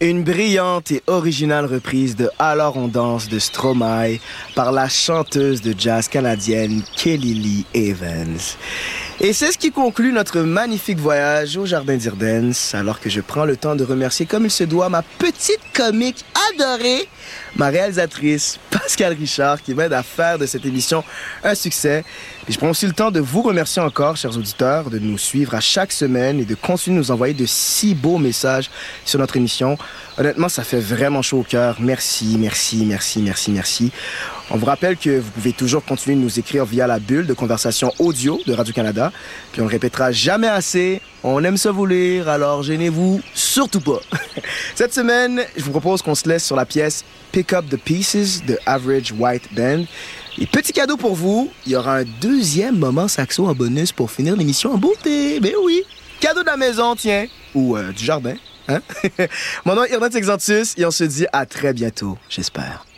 Une brillante et originale reprise de Alors on danse de Stromae par la chanteuse de jazz canadienne Kelly Lee Evans. Et c'est ce qui conclut notre magnifique voyage au Jardin d'Irden, alors que je prends le temps de remercier comme il se doit ma petite comique adorée, ma réalisatrice Pascal Richard, qui m'aide à faire de cette émission un succès. Et je prends aussi le temps de vous remercier encore, chers auditeurs, de nous suivre à chaque semaine et de continuer de nous envoyer de si beaux messages sur notre émission. Honnêtement, ça fait vraiment chaud au cœur. Merci, merci, merci, merci, merci. On vous rappelle que vous pouvez toujours continuer de nous écrire via la bulle de conversation audio de Radio-Canada. Puis on le répétera jamais assez. On aime ça vous lire, alors gênez-vous surtout pas. Cette semaine, je vous propose qu'on se laisse sur la pièce Pick Up the Pieces de Average White Band. Et petit cadeau pour vous, il y aura un deuxième moment saxo en bonus pour finir l'émission en beauté. Ben oui, cadeau de la maison, tiens, ou du jardin. Hein? Mon nom est Irden Texantus et on se dit à très bientôt, j'espère.